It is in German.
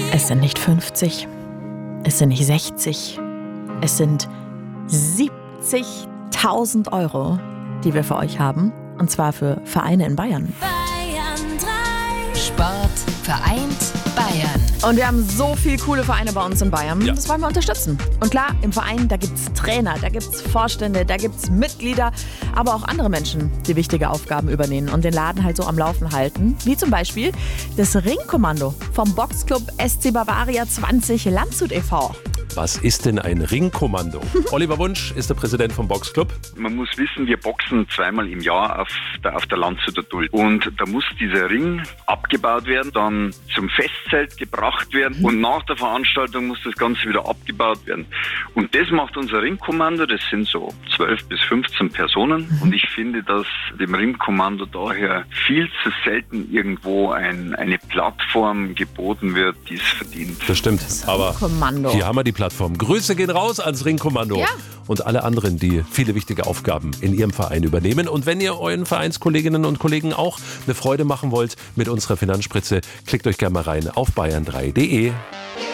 Es sind nicht 50, es sind nicht 60, es sind 70.000 Euro, die wir für euch haben. Und zwar für Vereine in Bayern. Bayern 3. Sport vereint Bayern. Und wir haben so viele coole Vereine bei uns in Bayern. Ja. Das wollen wir unterstützen. Und klar, im Verein, da gibt es Trainer, da gibt es Vorstände, da gibt es Mitglieder, aber auch andere Menschen, die wichtige Aufgaben übernehmen und den Laden halt so am Laufen halten. Wie zum Beispiel das Ringkommando vom Boxclub SC Bavaria 20 Landshut e.V. Was ist denn ein Ringkommando? Oliver Wunsch ist der Präsident vom Boxclub. Man muss wissen, wir boxen zweimal im Jahr auf der Landshuter Duld. Und da muss dieser Ring abgebaut werden, dann zum Festzelt gebracht werden und nach der Veranstaltung muss das Ganze wieder abgebaut werden. Und das macht unser Ringkommando, das sind so 12 bis 15 Personen. Und ich finde, dass dem Ringkommando daher viel zu selten irgendwo eine Plattform geboten wird, die es verdient. Das stimmt, aber Ringkommando. hier haben wir die Plattform. Grüße gehen raus ans Ringkommando Ja. und alle anderen, die viele wichtige Aufgaben in ihrem Verein übernehmen. Und wenn ihr euren Vereinskolleginnen und Kollegen auch eine Freude machen wollt mit unserer Finanzspritze, klickt euch gerne mal rein auf bayern3.de.